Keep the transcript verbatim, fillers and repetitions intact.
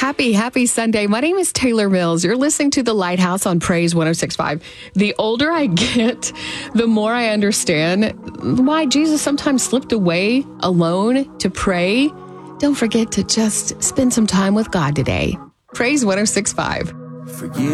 Happy, happy Sunday. My name is Taylor Mills. You're listening to The Lighthouse on Praise one oh six point five. The older I get, the more I understand why Jesus sometimes slipped away alone to pray. Don't forget to just spend some time with God today. Praise one oh six point five. Forgive